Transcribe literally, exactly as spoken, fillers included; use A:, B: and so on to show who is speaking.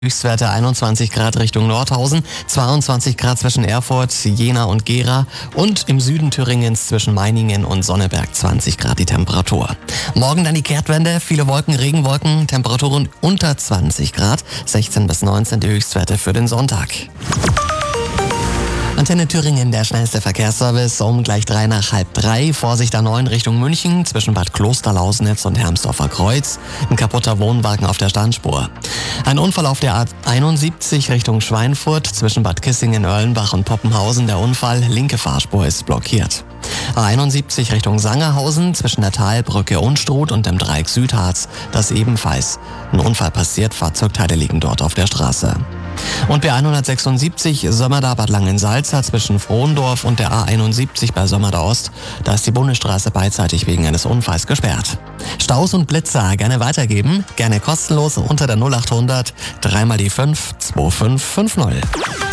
A: Höchstwerte einundzwanzig Grad Richtung Nordhausen, zweiundzwanzig Grad zwischen Erfurt, Jena und Gera und im Süden Thüringens zwischen Meiningen und Sonneberg zwanzig Grad die Temperatur. Morgen dann die Kehrtwende, viele Wolken, Regenwolken, Temperaturen unter zwanzig Grad, sechzehn bis neunzehn die Höchstwerte für den Sonntag. Antenne Thüringen, der schnellste Verkehrsservice, um gleich drei nach halb drei. Vorsicht A neun Richtung München, zwischen Bad Klosterlausnitz und Hermsdorfer Kreuz. Ein kaputter Wohnwagen auf der Standspur. Ein Unfall auf der A einundsiebzig Richtung Schweinfurt, zwischen Bad Kissingen, Erlenbach und Poppenhausen. Der Unfall, linke Fahrspur ist blockiert. A einundsiebzig Richtung Sangerhausen, zwischen der Talbrücke Unstrut und dem Dreieck Südharz. Das ebenfalls. Ein Unfall passiert, Fahrzeugteile liegen dort auf der Straße. Und B hundertsechsundsiebzig Sömmerda-Bad Langensalza zwischen Frohndorf und der A einundsiebzig bei Sömmerda Ost. Da ist die Bundesstraße beidseitig wegen eines Unfalls gesperrt. Staus und Blitzer gerne weitergeben, gerne kostenlos unter der null achthundert, dreimal die fünf, zwei fünf fünf null.